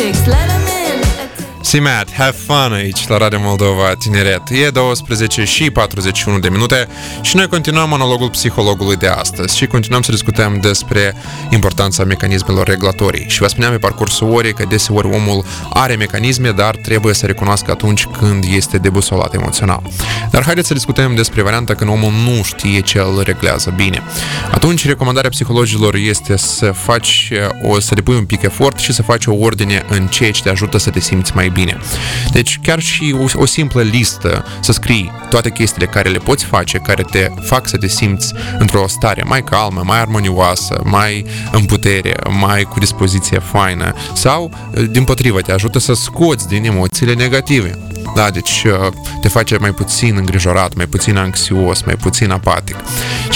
Simat, have fun aici la Radio Moldova Tineret. E 12 și 41 de minute și noi continuăm monologul psihologului de astăzi și continuăm să discutăm despre importanța mecanismelor regulatorii. Și vă spuneam pe parcursul orei că deseori omul are mecanisme, dar trebuie să recunoască atunci când este debusolat emoțional. Dar haideți să discutăm despre varianta când omul nu știe ce îl reglează bine. Atunci, recomandarea psihologilor este să depui un pic efort și să faci o ordine în ceea ce te ajută să te simți mai bine. Deci chiar și o simplă listă, să scrii toate chestiile care le poți face, care te fac să te simți într-o stare mai calmă, mai armonioasă, mai în putere, mai cu dispoziție faină sau, dimpotrivă, te ajută să scoți din emoțiile negative. Da, deci te face mai puțin îngrijorat, mai puțin anxios, mai puțin apatic.